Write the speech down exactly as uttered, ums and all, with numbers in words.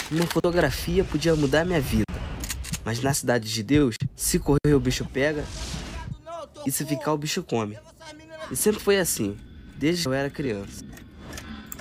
Uma fotografia podia mudar minha vida. Mas na cidade de Deus, se correr o bicho pega, e se ficar o bicho come. E sempre foi assim, desde que eu era criança.